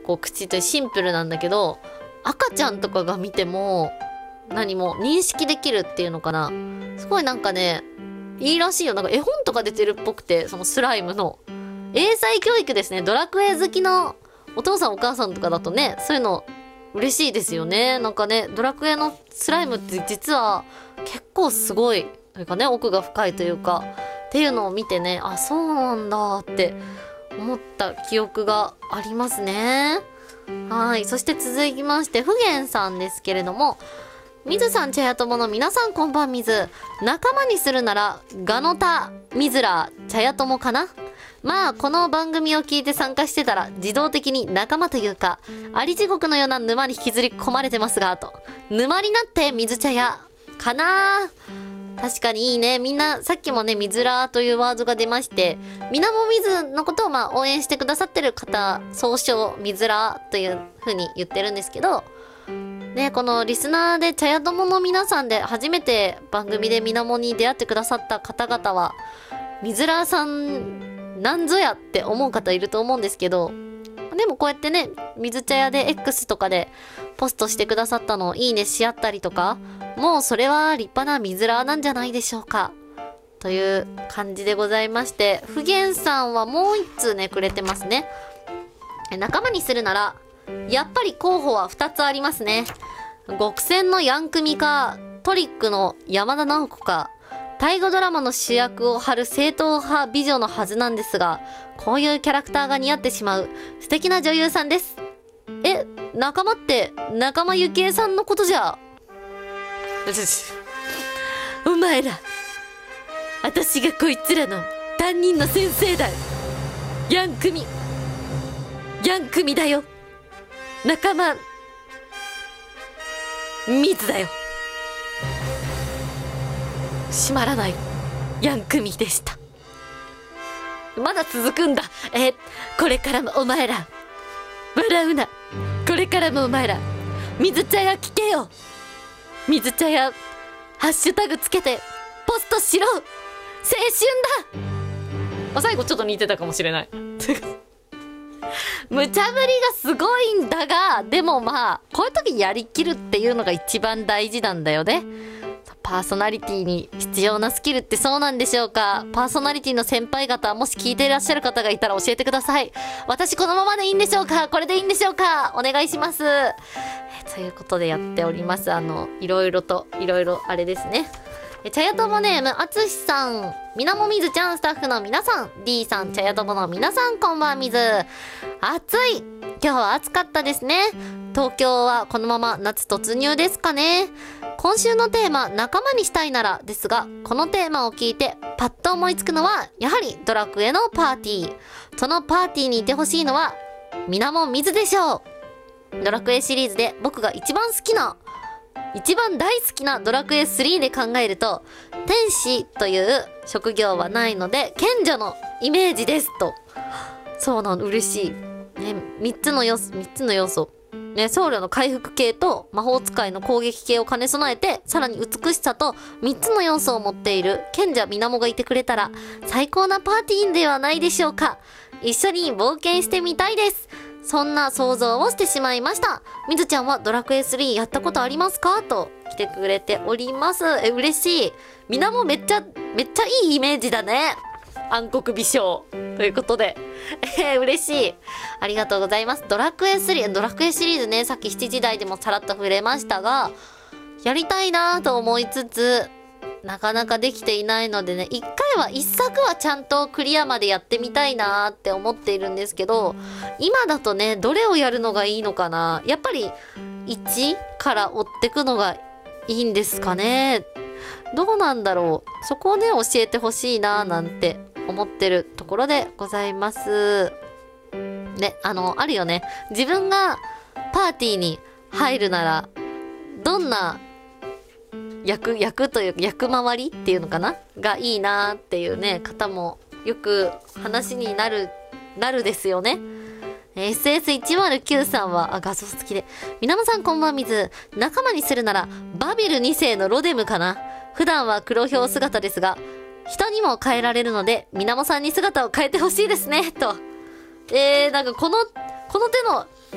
こう口とシンプルなんだけど、赤ちゃんとかが見ても何も認識できるっていうのかな。すごいなんかね、いいらしいよ。なんか絵本とか出てるっぽくて、そのスライムの英才教育ですね。ドラクエ好きのお父さんお母さんとかだとね、そういうの嬉しいですよね。なんかね、ドラクエのスライムって実は結構すごい、というかね、奥が深いというか、っていうのを見てね、あ、そうなんだって思った記憶がありますね。はい。そして続きまして、ふげんさんですけれども、みずさん、茶屋友の皆さんこんばんみず。仲間にするなら、ガノタ、みずら、茶屋友かな。まあ、この番組を聞いて参加してたら、自動的に仲間というか、あり地獄のような沼に引きずり込まれてますが、と。沼になって、水茶屋、かな。確かにいいね。みんな、さっきもね、みずらというワードが出まして、みなもみずのことをまあ、応援してくださってる方、総称、みずらという風に言ってるんですけど、ね、このリスナーで茶屋友の皆さんで初めて番組でみなもに出会ってくださった方々は、みずらさんなんぞやって思う方いると思うんですけど、でもこうやってね、水茶屋で X とかでポストしてくださったのをいいねし合ったりとか、もうそれは立派なみずらなんじゃないでしょうか。という感じでございまして、ふげんさんはもう一通ね、くれてますね。仲間にするなら、やっぱり候補は2つありますね。極戦のヤンクミか、トリックの山田直子か、大河ドラマの主役を張る正統派美女のはずなんですが、こういうキャラクターが似合ってしまう素敵な女優さんです。え、仲間って仲間由紀恵さんのことじゃ。お前ら、私がこいつらの担任の先生だ。ヤンクミだよ。仲間水だよ。閉まらないヤンクミでした。まだ続くんだ。これからもお前ら笑うな。これからもお前ら水茶屋聞けよ。水茶屋ハッシュタグつけてポストしろ。青春だ。最後ちょっと似てたかもしれない無茶ぶりがすごいんだが、でもまあこういう時やりきるっていうのが一番大事なんだよね。パーソナリティに必要なスキルってそうなんでしょうか。パーソナリティの先輩方、もし聞いていらっしゃる方がいたら教えてください。私このままでいいんでしょうか。これでいいんでしょうか。お願いします。ということでやっております。いろいろあれですね。茶屋友ネームあつしさん、みなもみずちゃん、スタッフの皆さん、 D さん、茶屋友の皆さん、こんばんみず。暑い。今日は暑かったですね。東京はこのまま夏突入ですかね。今週のテーマ、仲間にしたいならですが、このテーマを聞いてパッと思いつくのはやはりドラクエのパーティー。そのパーティーにいてほしいのはみなもみずでしょう。ドラクエシリーズで僕が一番大好きなドラクエ3で考えると、天使という職業はないので賢者のイメージですと。そうなの、嬉しいね。3つの要素ね、僧侶の回復系と魔法使いの攻撃系を兼ね備えて、さらに美しさと3つの要素を持っている賢者みなもがいてくれたら最高なパーティーではないでしょうか。一緒に冒険してみたいです。そんな想像をしてしまいました。みずちゃんはドラクエ3やったことありますかと来てくれております。嬉しい。みなもめっちゃいいイメージだね。暗黒美少ということで嬉しい。ありがとうございます。ドラクエシリーズね、さっき7時台でもさらっと触れましたが、やりたいなと思いつつなかなかできていないのでね、一作はちゃんとクリアまでやってみたいなって思っているんですけど、今だとね、どれをやるのがいいのかな。やっぱり1から追ってくのがいいんですかね。どうなんだろう。そこをね、教えてほしいななんて思ってるところでございます。ね、あるよね。自分がパーティーに入るなら、どんな役というか役回りっていうのかながいいなっていうね、方もよく話になるですよね。SS109 さんは、画像好きで。みなもさんこんばんみず。仲間にするなら、バビル2世のロデムかな。普段は黒ひょう姿ですが、人にも変えられるので、みなもさんに姿を変えてほしいですね。と。なんかこの手の